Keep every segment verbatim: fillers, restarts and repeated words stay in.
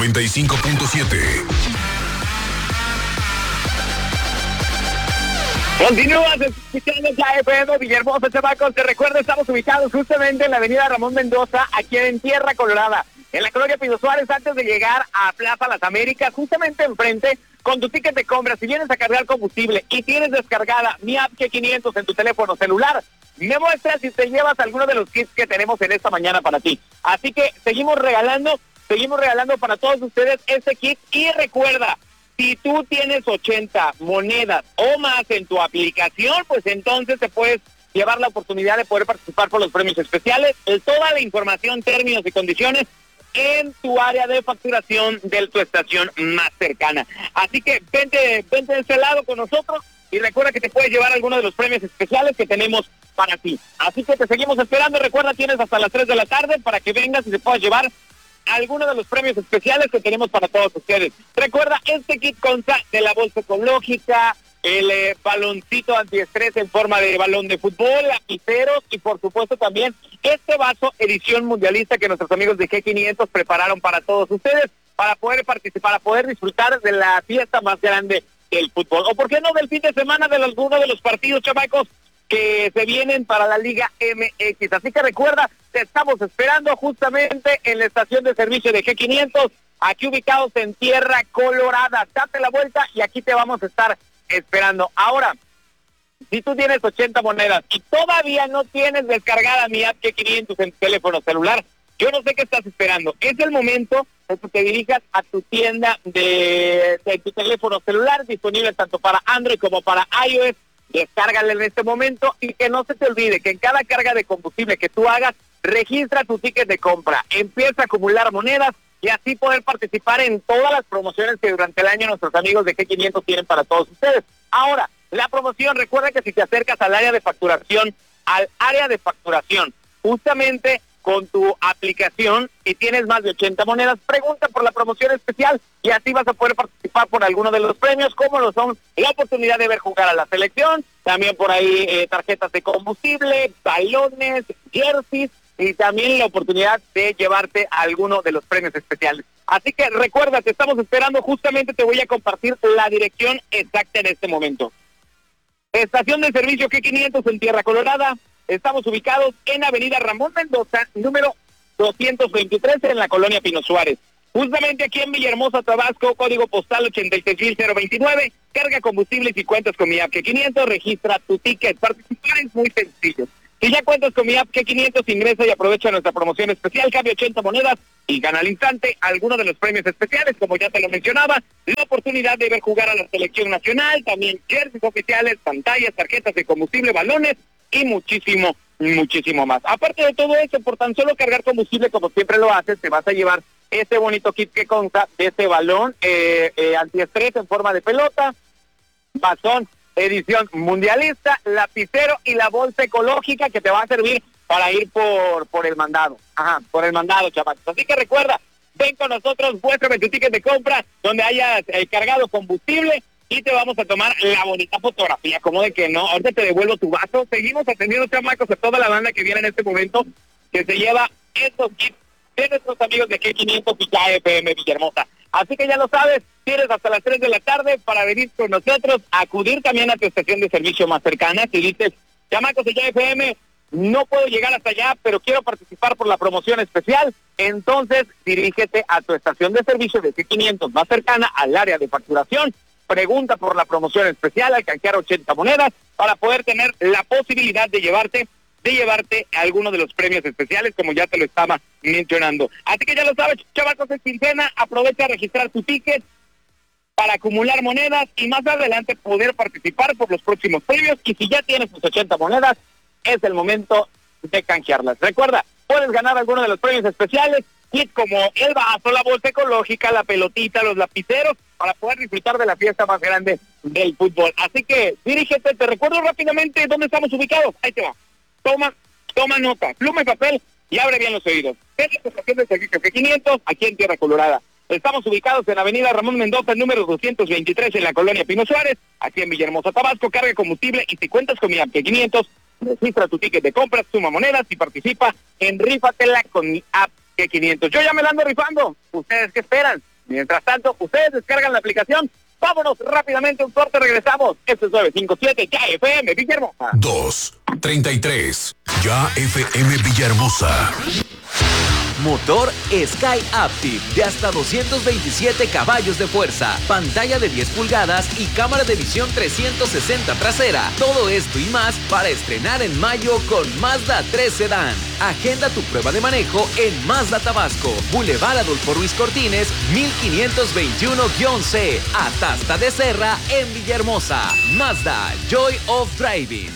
noventa y cinco punto siete. Continúas escuchando ya F M Villahermosa, chamacos. Te recuerdo, estamos ubicados justamente en la avenida Ramón Mendoza, aquí en Tierra Colorada, en la colonia Pino Suárez, antes de llegar a Plaza Las Américas, justamente enfrente, con tu ticket de compra. Si vienes a cargar combustible y tienes descargada mi app G quinientos en tu teléfono celular, me muestras si te llevas alguno de los kits que tenemos en esta mañana para ti. Así que seguimos regalando, seguimos regalando para todos ustedes este kit. Y recuerda, si tú tienes ochenta monedas o más en tu aplicación, pues entonces te puedes llevar la oportunidad de poder participar por los premios especiales. Toda la información, términos y condiciones en tu área de facturación de tu estación más cercana. Así que vente, vente de este lado con nosotros y recuerda que te puedes llevar alguno de los premios especiales que tenemos para ti. Así que te seguimos esperando. Recuerda, tienes hasta las tres de la tarde para que vengas y te puedas llevar algunos de los premios especiales que tenemos para todos ustedes. Recuerda, este kit consta de la bolsa ecológica, el eh, baloncito antiestrés en forma de balón de fútbol, lapiceros y por supuesto también este vaso edición mundialista que nuestros amigos de G quinientos prepararon para todos ustedes, para poder participar, para poder disfrutar de la fiesta más grande del fútbol. O por qué no del fin de semana de alguno de los partidos, chamacos, que se vienen para la Liga M X. Así que recuerda, te estamos esperando justamente en la estación de servicio de G quinientos, aquí ubicados en Tierra Colorada. Date la vuelta y aquí te vamos a estar esperando. Ahora, si tú tienes ochenta monedas y todavía no tienes descargada mi app G quinientos en tu teléfono celular, yo no sé qué estás esperando. Es el momento de que te dirijas a tu tienda de, de tu teléfono celular, disponible tanto para Android como para iOS. Descárgale en este momento y que no se te olvide que en cada carga de combustible que tú hagas, registra tu ticket de compra, empieza a acumular monedas y así poder participar en todas las promociones que durante el año nuestros amigos de G quinientos tienen para todos ustedes. Ahora, la promoción, recuerda que si te acercas al área de facturación, al área de facturación, justamente con tu aplicación y tienes más de ochenta monedas, pregunta por la promoción especial y así vas a poder participar por alguno de los premios, como lo son la oportunidad de ver jugar a la selección, también por ahí eh, tarjetas de combustible, balones, jerseys y también la oportunidad de llevarte a alguno de los premios especiales. Así que recuerda, te estamos esperando, justamente te voy a compartir la dirección exacta en este momento. Estación de servicio G quinientos en Tierra Colorada. Estamos ubicados en Avenida Ramón Mendoza, número doscientos veintitrés, en la colonia Pino Suárez. Justamente aquí en Villahermosa, Tabasco, código postal ochenta y seis mil veintinueve. Carga combustible y si cuentas con mi app G quinientos, registra tu ticket. Participar es muy sencillo. Si ya cuentas con mi app G quinientos, ingresa y aprovecha nuestra promoción especial, cambia ochenta monedas y gana al instante alguno de los premios especiales, como ya te lo mencionaba, la oportunidad de ver jugar a la selección nacional, también jerseys oficiales, pantallas, tarjetas de combustible, balones y muchísimo, muchísimo más. Aparte de todo eso, por tan solo cargar combustible, como siempre lo haces, te vas a llevar este bonito kit que consta de este balón eh, eh, antiestrés en forma de pelota, bastón edición mundialista, lapicero y la bolsa ecológica que te va a servir para ir por por el mandado. Ajá, por el mandado, chavales. Así que recuerda, ven con nosotros, muéstrame tu ticket de compra donde hayas eh, cargado combustible y te vamos a tomar la bonita fotografía, como de que no. Ahorita te devuelvo tu vaso. Seguimos atendiendo, chamacos, a toda la banda que viene en este momento, que se lleva estos kits de nuestros amigos de G quinientos y ya F M Villahermosa. Así que ya lo sabes, tienes hasta las tres de la tarde para venir con nosotros, acudir también a tu estación de servicio más cercana. Si dices, chamacos de ya F M, no puedo llegar hasta allá, pero quiero participar por la promoción especial, entonces dirígete a tu estación de servicio de G quinientos más cercana, al área de facturación, pregunta por la promoción especial, al canjear ochenta monedas, para poder tener la posibilidad de llevarte de llevarte alguno de los premios especiales, como ya te lo estaba mencionando. Así que ya lo sabes, chavacos, es quincena, aprovecha a registrar tu ticket para acumular monedas y más adelante poder participar por los próximos premios. Y si ya tienes tus ochenta monedas, es el momento de canjearlas. Recuerda, puedes ganar alguno de los premios especiales, kits como el vaso, la bolsa ecológica, la pelotita, los lapiceros, para poder disfrutar de la fiesta más grande del fútbol. Así que dirígete, te recuerdo rápidamente dónde estamos ubicados. Ahí te va. Toma, toma nota, pluma y papel y abre bien los oídos. Es la estación de servicio G quinientos aquí en Tierra Colorada. Estamos ubicados en Avenida Ramón Mendoza, número doscientos veintitrés, en la colonia Pino Suárez, aquí en Villahermosa, Tabasco. Carga combustible y si cuentas con mi app G quinientos, registra tu ticket de compras, suma monedas y participa en Rífatela con mi app G quinientos. Yo ya me la ando rifando. ¿Ustedes qué esperan? Mientras tanto, ustedes descargan la aplicación. Vámonos rápidamente a un corte, regresamos. Esto es nueve cinco siete Ya F M Villahermosa. dos treinta y tres Ya F M Villahermosa. Motor Sky Active de hasta doscientos veintisiete caballos de fuerza, pantalla de diez pulgadas y cámara de visión trescientos sesenta trasera. Todo esto y más para estrenar en mayo con Mazda tres Sedán. Agenda tu prueba de manejo en Mazda Tabasco, Boulevard Adolfo Ruiz Cortines, mil quinientos veintiuno C, Atasta de Serra en Villahermosa. Mazda, Joy of Driving.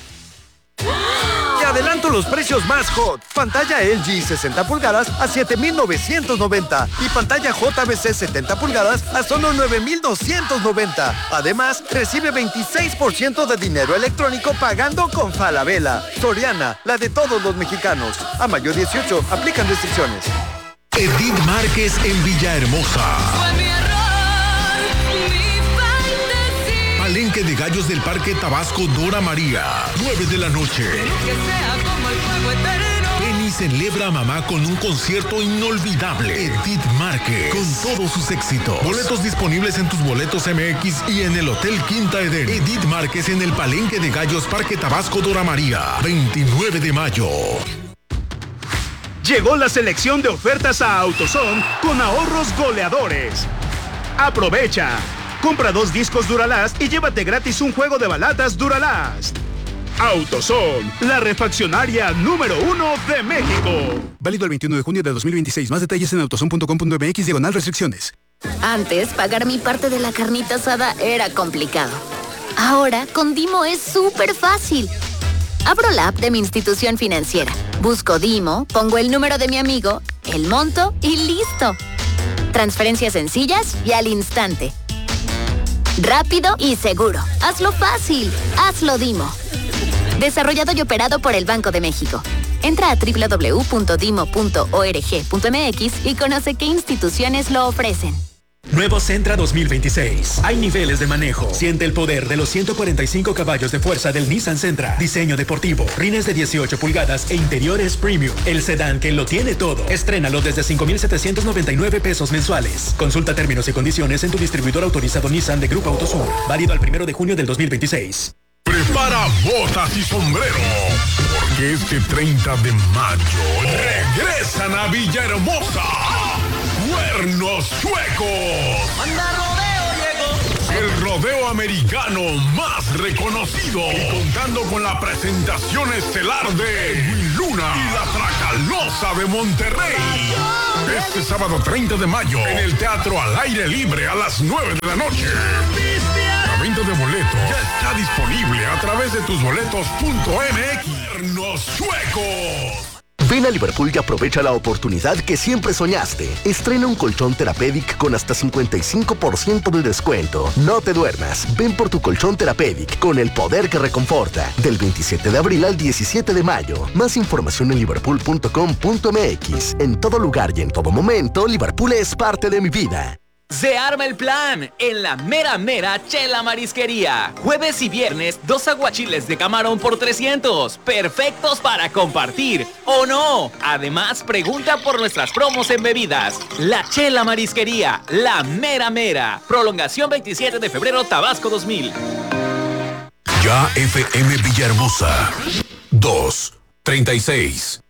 Te adelanto los precios más hot. Pantalla L G sesenta pulgadas a siete mil novecientos noventa y pantalla J B C setenta pulgadas a solo nueve mil doscientos noventa. Además, recibe veintiséis por ciento de dinero electrónico pagando con Falabella. Soriana, la de todos los mexicanos. A mayo dieciocho, aplican restricciones. Edith Márquez en Villahermosa. Fue mi error, mi fantasía. Palenque de Gallos del Parque Tabasco Dora María. nueve de la noche. Que sea como el fuego eterno. Penny celebra a mamá con un concierto inolvidable. Edith Márquez, con todos sus éxitos. Boletos disponibles en tus boletos M X y en el Hotel Quinta Eden. Edith Márquez en el Palenque de Gallos Parque Tabasco Dora María. veintinueve de mayo. Llegó la selección de ofertas a AutoZone con ahorros goleadores. Aprovecha. Compra dos discos Duralast y llévate gratis un juego de balatas Duralast. AutoZone, la refaccionaria número uno de México. Válido el veintiuno de junio de dos mil veintiséis. Más detalles en autozone punto com punto m x diagonal restricciones. Antes, pagar mi parte de la carnita asada era complicado. Ahora, con Dimo es súper fácil. Abro la app de mi institución financiera. Busco Dimo, pongo el número de mi amigo, el monto y listo. Transferencias sencillas y al instante. Rápido y seguro. Hazlo fácil. Hazlo Dimo. Desarrollado y operado por el Banco de México. Entra a doble u doble u doble u punto dimo punto org punto m x y conoce qué instituciones lo ofrecen. Nuevo Sentra dos mil veintiséis. Hay niveles de manejo. Siente el poder de los ciento cuarenta y cinco caballos de fuerza del Nissan Sentra. Diseño deportivo, rines de dieciocho pulgadas e interiores premium. El sedán que lo tiene todo. Estrénalo desde cinco mil setecientos noventa y nueve pesos mensuales. Consulta términos y condiciones en tu distribuidor autorizado Nissan de Grupo Autosur. Válido al primero de junio del dos mil veintiséis. Prepara botas y sombrero, porque este treinta de mayo regresan a Villahermosa. ¡Cuernos Chuecos! Anda rodeo llegó. El rodeo americano más reconocido. Y contando con la presentación estelar de Edwin Luna y la Tracalosa de Monterrey. Este sábado treinta de mayo en el Teatro al Aire Libre a las nueve de la noche. La venta de boletos ya está disponible a través de tus boletos punto m x. ¡Cuernos Chuecos! Ven a Liverpool y aprovecha la oportunidad que siempre soñaste. Estrena un colchón Therapeutic con hasta cincuenta y cinco por ciento de descuento. No te duermas. Ven por tu colchón Therapeutic con el poder que reconforta. Del veintisiete de abril al diecisiete de mayo. Más información en liverpool punto com punto m x. En todo lugar y en todo momento, Liverpool es parte de mi vida. Se arma el plan en la mera mera Chela Marisquería. Jueves y viernes, dos aguachiles de camarón por trescientos. Perfectos para compartir, ¿o no? Además, pregunta por nuestras promos en bebidas. La Chela Marisquería, la mera mera. Prolongación veintisiete de febrero, Tabasco dos mil. Ya F M Villahermosa. dos treinta y seis